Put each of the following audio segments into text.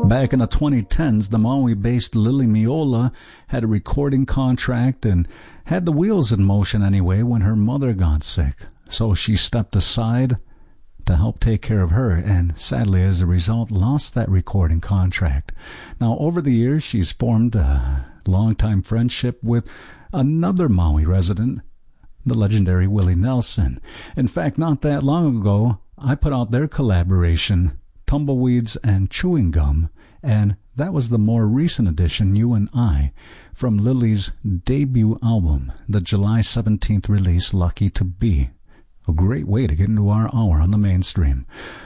Back in the 2010s, the Maui-based Lily Miola had a recording contract and had the wheels in motion anyway when her mother got sick. So she stepped aside to help take care of her, and sadly, as a result, lost that recording contract. Now, over the years, she's formed a long-time friendship with another Maui resident, the legendary Willie Nelson. In fact, not that long ago, I put out their collaboration, Tumbleweeds and Chewing Gum, and that was the more recent edition, You and I, from Lily's debut album, the July 17th release, Lucky to Be. A great way to get into our hour on the mainstream.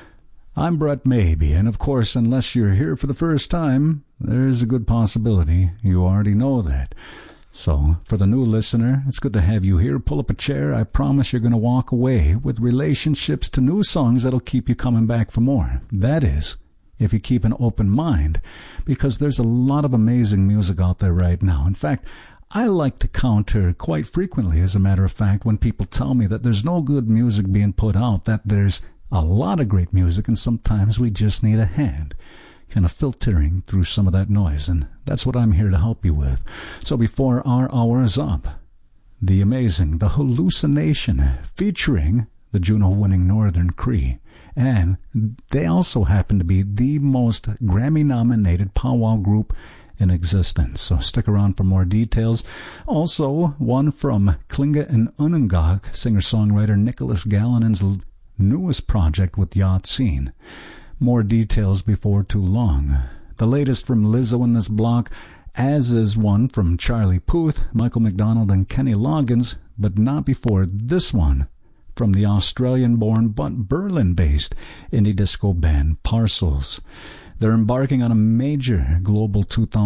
I'm Brett Maybe, and of course, unless you're here for the first time, there's a good possibility you already know that. So, for the new listener, it's good to have you here. Pull up a chair. I promise you're going to walk away with relationships to new songs that'll keep you coming back for more. That is, if you keep an open mind, because there's a lot of amazing music out there right now. In fact, I like to counter quite frequently, as a matter of fact, when people tell me that there's no good music being put out, that there's a lot of great music, and sometimes we just need a hand kind of filtering through some of that noise, and that's what I'm here to help you with. So before our hour is up, the amazing The Hallucination, featuring the Juno-winning Northern Cree, and they also happen to be the most Grammy-nominated powwow group in existence. So stick around for more details. Also, one from Klinga and Unangak, singer-songwriter Nicholas Gallinan's newest project with Yacht Scene. More details before too long. The latest from Lizzo in this block, as is one from Charlie Puth, Michael McDonald, and Kenny Loggins, but not before this one from the Australian-born but Berlin-based indie disco band Parcels. They're embarking on a major global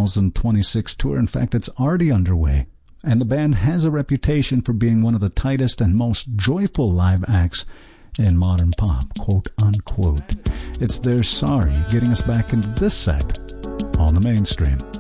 2026 tour. In fact, it's already underway, and the band has a reputation for being one of the tightest and most joyful live acts in modern pop, quote unquote. It's their Sorry getting us back into this set on the mainstream.